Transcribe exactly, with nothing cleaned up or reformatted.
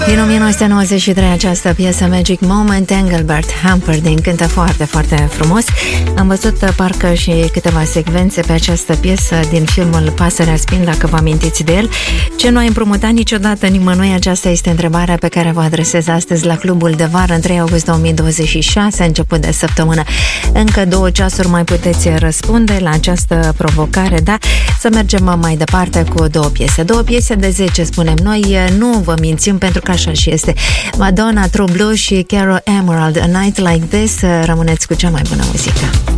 Din o mie nouă sute nouăzeci și trei, această piesă Magic Moment, Engelbert Humperdinck cântă foarte, foarte frumos. Am văzut parcă și câteva secvențe pe această piesă din filmul Pasărea Spin, dacă vă amintiți de el. Ce nu ai împrumutat niciodată nimănui? Aceasta este întrebarea pe care vă adresez astăzi la Clubul de Vară, în trei august două mii douăzeci și șase, început de săptămână. Încă două ceasuri mai puteți răspunde la această provocare, da? Să mergem mai departe cu două piese. Două piese de zece, spunem noi, nu vă mințim, pentru că așa și este. Madonna, True Blue și Caro Emerald, A Night Like This. Rămâneți cu cea mai bună muzică.